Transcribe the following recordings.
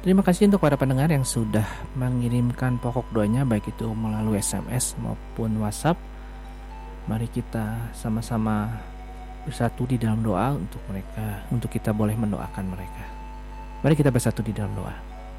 Terima kasih untuk para pendengar yang sudah mengirimkan pokok doanya, baik itu melalui SMS maupun WhatsApp. Mari kita sama-sama bersatu di dalam doa untuk mereka, untuk kita boleh mendoakan mereka. Mari kita bersatu di dalam doa.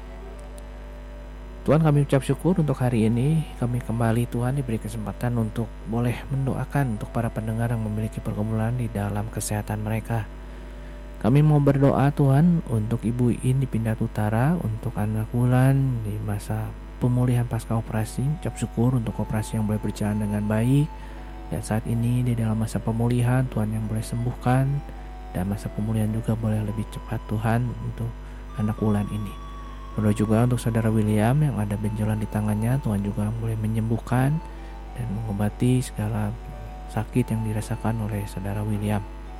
Tuhan, kami ucap syukur untuk hari ini. Kami kembali Tuhan diberi kesempatan untuk boleh mendoakan untuk para pendengar yang memiliki pergumulan di dalam kesehatan mereka. Kami mau berdoa Tuhan untuk Ibu In di Pindad Utara, untuk anak Wulan di masa pemulihan pasca operasi. Ucap syukur untuk operasi yang boleh berjalan dengan baik. Dan saat ini di dalam masa pemulihan, Tuhan yang boleh sembuhkan. Dan masa pemulihan juga boleh lebih cepat Tuhan untuk anak Wulan ini. Berdoa juga untuk saudara William yang ada benjolan di tangannya. Tuhan juga boleh menyembuhkan dan mengobati segala sakit yang dirasakan oleh saudara William.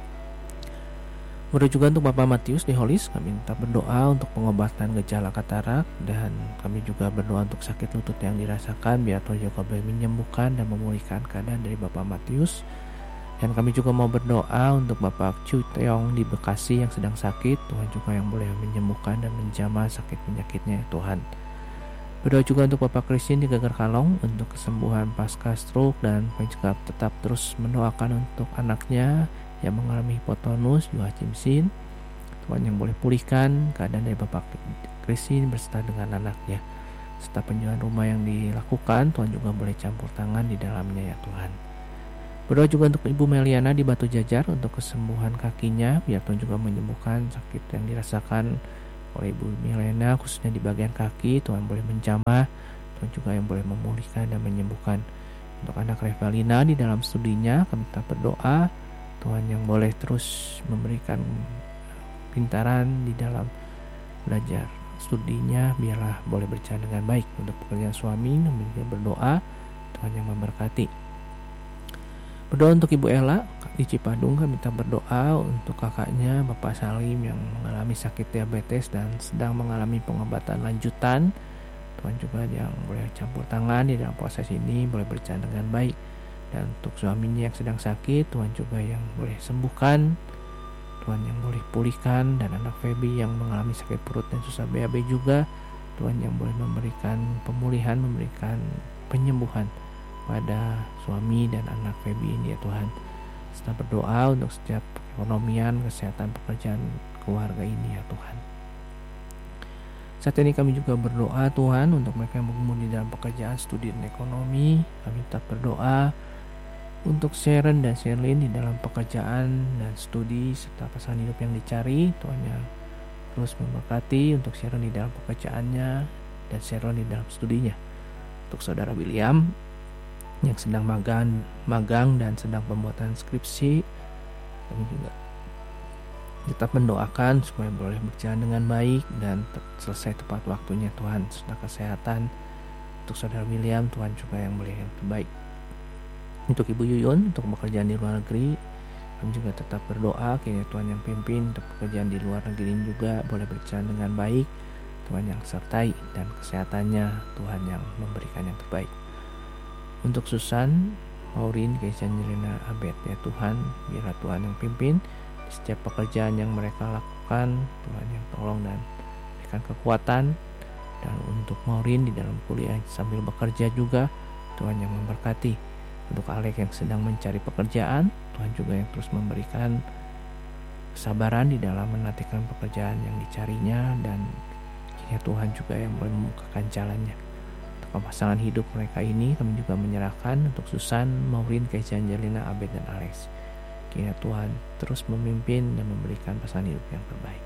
Berdoa juga untuk Bapak Matius di Holis. Kami minta berdoa untuk pengobatan gejala katarak. Dan kami juga berdoa untuk sakit lutut yang dirasakan. Biar Tuhan juga boleh menyembuhkan dan memulihkan keadaan dari Bapak Matius. Dan kami juga mau berdoa untuk Bapak Chu Teong di Bekasi yang sedang sakit. Tuhan juga yang boleh menyembuhkan dan menjamah sakit penyakitnya Tuhan. Berdoa juga untuk Bapak Christine di Geger Kalong untuk kesembuhan pasca stroke. Dan kami juga tetap terus mendoakan untuk anaknya yang mengalami hipotonus, Joachim Sin. Tuhan yang boleh pulihkan keadaan dari Bapak Christine beserta dengan anaknya. Serta penjualan rumah yang dilakukan, Tuhan juga boleh campur tangan di dalamnya ya Tuhan. Berdoa juga untuk Ibu Meliana di Batu Jajar untuk kesembuhan kakinya. Biar Tuhan juga menyembuhkan sakit yang dirasakan oleh Ibu Meliana khususnya di bagian kaki. Tuhan boleh menjamah, Tuhan juga yang boleh memulihkan dan menyembuhkan. Untuk anak Revalina di dalam studinya, kami tetap berdoa Tuhan yang boleh terus memberikan pintaran di dalam belajar studinya, biarlah boleh berjalan dengan baik. Untuk pekerjaan suami, kami juga berdoa Tuhan yang memberkati. Berdoa untuk Ibu Ella di Cipadung, kami minta berdoa untuk kakaknya Bapak Salim yang mengalami sakit diabetes dan sedang mengalami pengobatan lanjutan. Tuhan juga yang boleh campur tangan di dalam proses ini, boleh berjalan dengan baik. Dan untuk suaminya yang sedang sakit, Tuhan juga yang boleh sembuhkan, Tuhan yang boleh pulihkan. Dan anak Feby yang mengalami sakit perut dan susah BAB juga, Tuhan yang boleh memberikan pemulihan, memberikan penyembuhan pada suami dan anak Feby ini ya Tuhan. Serta berdoa untuk setiap ekonomian, kesehatan, pekerjaan keluarga ini ya Tuhan. Saat ini kami juga berdoa Tuhan untuk mereka yang bergumul di dalam pekerjaan, studi dan ekonomi. Kami tetap berdoa untuk Sharon dan Sherlyn di dalam pekerjaan dan studi serta pasangan hidup yang dicari. Tuhan yang terus memberkati untuk Sharon di dalam pekerjaannya dan Sharon di dalam studinya. Untuk saudara William yang sedang magang dan sedang pembuatan skripsi, kami juga tetap mendoakan supaya boleh berjalan dengan baik dan selesai tepat waktunya Tuhan. Serta kesehatan untuk saudara William, Tuhan juga yang boleh yang terbaik. Untuk Ibu Yuyun untuk pekerjaan di luar negeri, kami juga tetap berdoa kiranya Tuhan yang pimpin untuk pekerjaan di luar negeri ini juga boleh berjalan dengan baik. Tuhan yang sertai dan kesehatannya Tuhan yang memberikan yang terbaik. Untuk Susan, Maureen, Keisha, Jelena, Abed ya Tuhan, biarlah Tuhan yang pimpin di setiap pekerjaan yang mereka lakukan. Tuhan yang tolong dan berikan kekuatan. Dan untuk Maureen di dalam kuliah sambil bekerja juga, Tuhan yang memberkati. Untuk Alek yang sedang mencari pekerjaan, Tuhan juga yang terus memberikan kesabaran di dalam menantikan pekerjaan yang dicarinya. Dan kiranya Tuhan juga yang boleh membukakan jalannya. Pasangan hidup mereka ini kami juga menyerahkan untuk Susan, Maureen, Keisha, Angelina, Abed, dan Alex. Kiranya Tuhan terus memimpin dan memberikan pasangan hidup yang terbaik.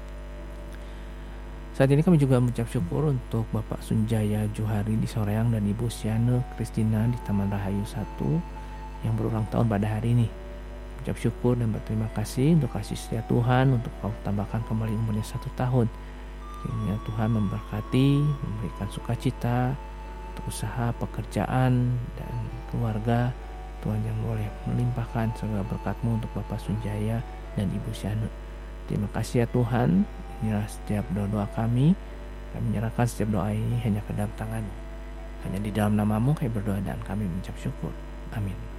Saat ini kami juga mengucap syukur untuk Bapak Sunjaya Johari di Soreang dan Ibu Siane Kristina di Taman Rahayu 1 yang berulang tahun pada hari ini. Mengucap syukur dan berterima kasih untuk kasih setia Tuhan untuk kau tambahkan kembali umurnya 1 tahun. Kiranya Tuhan memberkati, memberikan sukacita untuk usaha, pekerjaan, dan keluarga. Tuhan yang boleh melimpahkan segala berkat-Mu untuk Bapak Sunjaya dan Ibu Siane. Terima kasih ya Tuhan. Inilah setiap doa-doa kami. Kami menyerahkan setiap doa ini hanya ke dalam tangan-Mu. Hanya di dalam nama-Mu kami berdoa dan kami mengucap syukur. Amin.